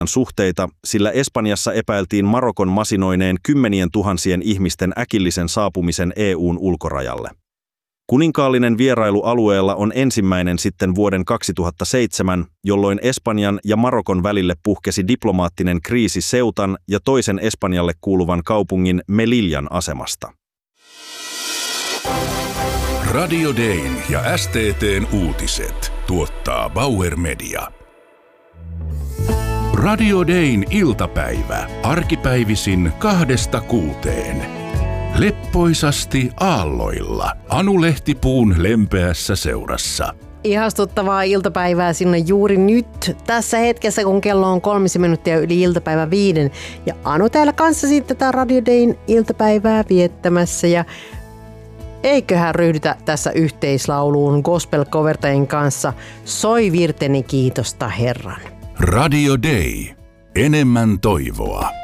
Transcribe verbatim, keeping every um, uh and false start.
suhteita, sillä Espanjassa epäiltiin Marokon masinoineen kymmenien tuhansien ihmisten äkillisen saapumisen E U:n ulkorajalle. Kuninkaallinen vierailu alueella on ensimmäinen sitten vuoden kaksituhattaseitsemän, jolloin Espanjan ja Marokon välille puhkesi diplomaattinen kriisi Ceutan ja toisen Espanjalle kuuluvan kaupungin Melillan asemasta. Radio Dayn ja S T T:n uutiset tuottaa Bauer Media. Radio Dayn iltapäivä, arkipäivisin kahdesta kuuteen. Leppoisasti aalloilla, Anu Lehtipuun lempeässä seurassa. Ihastuttavaa iltapäivää sinne juuri nyt, tässä hetkessä, kun kello on kolmisi minuuttia yli iltapäivä viiden. Ja Anu täällä kanssasi tätä Radio Dayn iltapäivää viettämässä. Ja eiköhän ryhdytä tässä yhteislauluun gospel-covertajien kanssa. Soi virteni kiitosta Herran. Radio Day. Enemmän toivoa.